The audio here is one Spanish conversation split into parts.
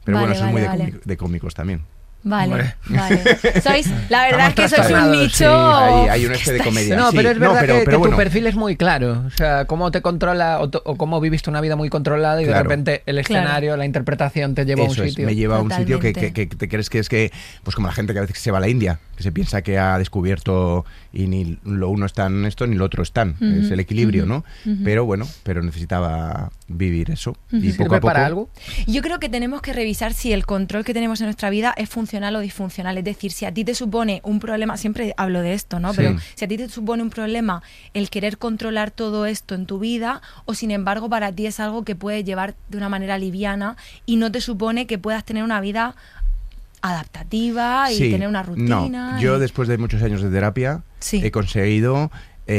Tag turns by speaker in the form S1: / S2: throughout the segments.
S1: Pero
S2: Vale,
S1: bueno, eso es muy
S2: vale.
S1: de cómicos también.
S2: Vale, vale. La verdad
S3: Estamos
S2: es que sois un
S3: trastornados,
S2: nicho...
S1: Sí, hay un
S2: que
S1: este de
S2: estáis-
S1: comedia.
S3: No,
S1: sí.
S3: pero es verdad que
S1: bueno.
S3: tu perfil es muy claro. O sea, cómo te controla o cómo viviste una vida muy controlada y de
S1: Claro.
S3: repente el escenario, la interpretación te lleva a un
S1: Eso es,
S3: sitio.
S1: me lleva a un sitio
S2: Totalmente.
S1: que te crees que es que, pues como la gente que a veces se va a la India, que se piensa que ha descubierto y ni lo uno está en esto ni lo otro están. Es el equilibrio, ¿no? Pero bueno, pero necesitaba vivir eso. Y poco
S3: ¿Sirve
S1: a poco.
S3: para algo?
S2: Yo creo que tenemos que revisar si el control que tenemos en nuestra vida es funcional o disfuncional. Es decir, si a ti te supone un problema, siempre hablo de esto, ¿no?
S1: Sí.
S2: Pero si a ti te supone un problema el querer controlar todo esto en tu vida, o sin embargo para ti es algo que puedes llevar de una manera liviana y no te supone que puedas tener una vida adaptativa y
S1: Sí,
S2: tener una rutina.
S1: No, yo
S2: y-
S1: después de muchos años de terapia
S2: Sí.
S1: he conseguido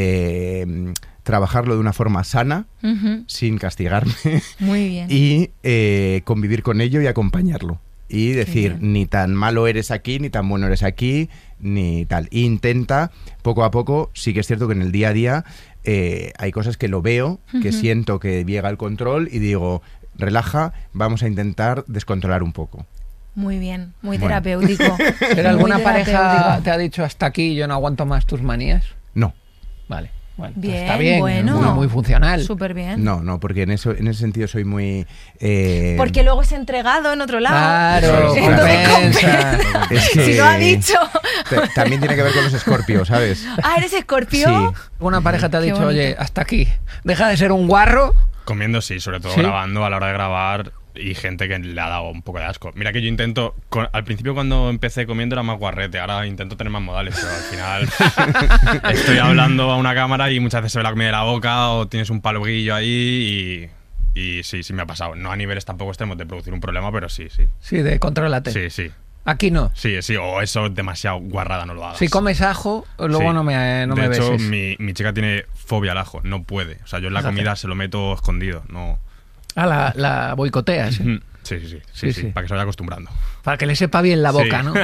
S1: trabajarlo de una forma sana,
S2: Ujú.
S1: sin castigarme
S2: Muy bien.
S1: y convivir con ello y acompañarlo. Y decir,
S2: bien.
S1: ni tan malo eres aquí, ni tan bueno eres aquí, ni tal. Intenta, poco a poco, sí que es cierto que en el día a día hay cosas que lo veo, que siento que llega el control y digo, relaja, vamos a intentar descontrolar un poco.
S2: Muy bien, muy
S1: Bueno.
S2: terapéutico.
S3: ¿Pero
S2: Muy
S3: alguna pareja
S2: terapéutico.
S3: te ha dicho hasta aquí, yo no aguanto más tus manías?
S1: No.
S3: Vale. Bueno, pues
S2: Bien,
S3: está bien,
S2: bueno.
S3: muy funcional.
S2: Súper bien.
S1: No, porque en ese sentido soy muy...
S2: Porque luego es entregado en otro lado.
S3: Claro,
S2: Entonces,
S3: compensa.
S1: Es que
S2: si lo ha dicho.
S1: También tiene que ver con los escorpios, ¿sabes?
S2: Ah, ¿eres escorpio?
S1: Sí.
S3: Una pareja te ha
S2: Qué
S3: dicho,
S2: bonito.
S3: oye, hasta aquí, deja de ser un guarro.
S4: Comiendo sí, sobre todo
S3: ¿Sí?
S4: grabando a la hora de grabar y gente que le ha dado un poco de asco. Mira que yo intento, al principio cuando empecé comiendo era más guarrete, ahora intento tener más modales, pero al final estoy hablando a una cámara y muchas veces se ve la comida de la boca o tienes un palguillo ahí y sí me ha pasado. No a niveles tampoco extremos de producir un problema, pero sí.
S3: Sí, de contrólate.
S4: Sí.
S3: Aquí no.
S4: Sí, o eso es demasiado guarrada, no lo hagas.
S3: Si comes ajo, luego
S4: Sí.
S3: no me
S4: De hecho,
S3: beses.
S4: mi chica tiene fobia al ajo, no puede. O sea, yo en la comida se lo meto escondido, no...
S3: Ah, la boicoteas, ¿eh?
S4: Sí, para que se vaya acostumbrando.
S3: Para que le sepa bien la boca,
S4: Sí.
S3: ¿no?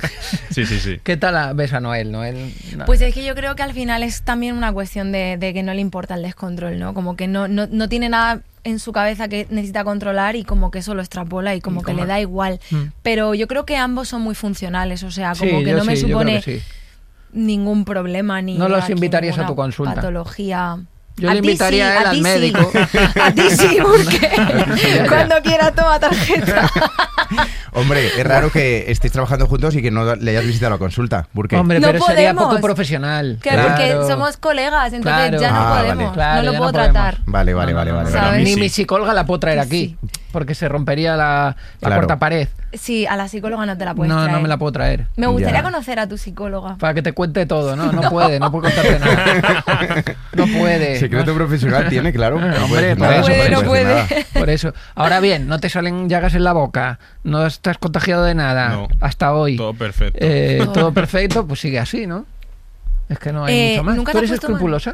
S4: Sí.
S3: ¿Qué tal ves a Noel? No.
S2: Pues es que yo creo que al final es también una cuestión de que no le importa el descontrol, ¿no? Como que no tiene nada en su cabeza que necesita controlar y como que eso lo extrapola y como que le da igual. Pero yo creo que ambos son muy funcionales, o sea, como
S3: Sí,
S2: que
S3: yo
S2: no me
S3: sí, yo creo
S2: supone
S3: que sí.
S2: ningún problema ni
S3: No los
S2: aquí
S3: invitarías a
S2: ninguna
S3: tu consulta.
S2: patología.
S3: Yo le
S2: ti
S3: invitaría a él al
S2: ti
S3: médico.
S2: A ti sí, porque
S3: Ya.
S2: cuando quiera toma tarjeta.
S1: Hombre, es raro que estéis trabajando juntos y que no le hayas visitado la consulta. ¿Por qué?
S3: Hombre,
S2: No
S3: pero sería
S2: podemos.
S3: poco profesional.
S2: Que porque somos colegas, entonces
S3: Claro.
S2: ya no
S1: Ah, vale.
S2: podemos,
S3: Claro,
S2: no lo
S3: ya
S2: puedo
S3: no podemos.
S2: tratar.
S1: Vale.
S3: No,
S2: ¿Sabes?
S3: Ni
S4: Sí.
S3: mi psicóloga la puedo traer aquí, porque se rompería la
S1: Claro.
S3: cuarta pared.
S2: Sí, a la psicóloga no te la puedes
S3: No
S2: traer.
S3: me la puedo traer.
S2: Me gustaría
S1: Ya.
S2: conocer a tu psicóloga.
S3: Para que te cuente todo, ¿no? No puede contarte nada. No puede.
S1: Secreto profesional tiene, claro.
S3: Hombre,
S1: puede
S3: por
S1: decir
S3: eso,
S1: nada,
S3: por
S1: puede
S3: eso.
S1: decir nada.
S3: Por eso. Ahora bien, no te salen llagas en la boca, no estás contagiado de nada
S4: No.
S3: hasta hoy.
S4: Todo perfecto.
S3: Todo perfecto, pues sigue así, ¿no? Es que no hay mucho más.
S2: ¿nunca
S3: ¿Tú
S2: te has
S3: eres
S2: puesto mal?
S3: escrupulosa?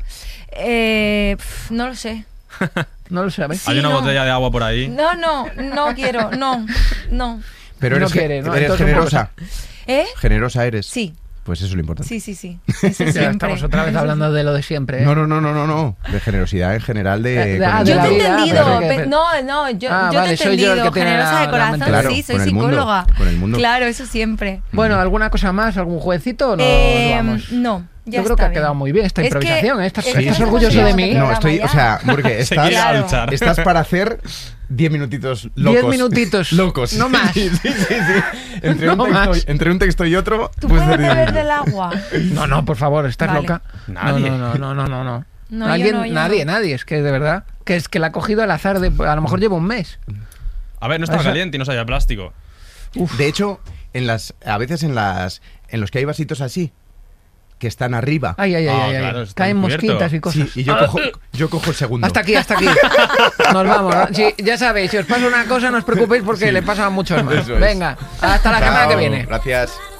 S2: No lo sé.
S3: No lo sabes.
S2: Sí,
S4: Hay una
S2: no.
S4: botella de agua por ahí.
S2: No quiero, no.
S1: Pero
S3: No
S1: eres,
S3: quiere, ¿no?
S1: eres
S3: Entonces,
S1: generosa.
S2: ¿Eh?
S1: Generosa eres.
S2: Sí,
S1: Pues eso es lo importante.
S2: sí. Eso
S3: Ya
S2: siempre.
S3: estamos otra vez hablando de lo de siempre. ¿eh?
S1: No. De generosidad en general
S3: De
S1: con
S2: Yo
S1: el
S2: te he
S1: mundo.
S3: vida,
S2: entendido.
S3: pero que-
S2: No, yo
S3: Ah,
S2: te he
S3: vale, soy yo el
S2: entendido.
S3: que tiene
S2: Generosa de
S3: la
S2: corazón,
S3: mente.
S1: Claro,
S2: sí, soy
S1: con el mundo,
S2: psicóloga.
S1: con el mundo.
S2: Claro, eso siempre.
S3: Bueno, ¿alguna cosa más? ¿Algún jueguecito o no nos vamos?
S2: No, ya
S3: Yo creo que
S2: está
S3: ha
S2: bien.
S3: quedado muy bien esta
S2: Es que-
S3: improvisación, ¿eh? ¿Estás,
S2: es que
S3: estás
S2: no
S3: orgulloso de
S2: hemos
S3: mí?
S2: llegado
S1: No, estoy,
S2: ya.
S1: o sea, porque
S4: Se quiere
S2: Claro.
S4: alzar.
S1: estás para hacer 10 minutitos locos.
S3: 10 minutitos.
S1: Locos.
S3: No más.
S1: Sí. Entre,
S3: No más.
S1: entre un texto y otro.
S2: ¿Tú
S1: puedes
S2: puedes
S1: hacer 10
S2: beber
S1: minutos.
S2: del agua?
S3: No, por favor, ¿estás
S2: Vale.
S3: loca?
S4: Nadie.
S3: No.
S2: No, yo
S3: ¿Alguien?
S2: no, yo
S3: Nadie, es que de verdad. Que es que la ha cogido al azar, a lo mejor lleva un mes.
S4: A ver, no estaba
S3: Esa-
S4: caliente y no sabía plástico.
S1: De hecho, a veces en los que hay vasitos así, que están arriba.
S3: Ay.
S4: claro, está
S3: Caen
S4: encubierto.
S3: mosquitas y cosas.
S1: Sí, y yo cojo el segundo.
S3: Hasta aquí. Nos vamos. ¿no? Sí, ya sabéis, si os pasa una cosa, no os preocupéis porque le pasa a muchos más.
S1: Eso es.
S3: Venga, hasta la semana que
S1: Chao,
S3: viene.
S1: Gracias.